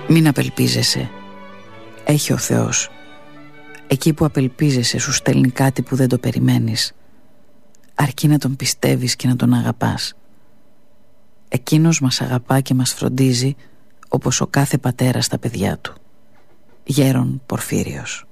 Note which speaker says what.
Speaker 1: Μην απελπίζεσαι. Έχει ο Θεός. Εκεί που απελπίζεσαι σου στέλνει κάτι που δεν το περιμένεις. Αρκεί να τον πιστεύεις και να τον αγαπάς. Εκείνος μας αγαπά και μας φροντίζει όπως ο κάθε πατέρας τα παιδιά του. Γέρον Πορφύριος.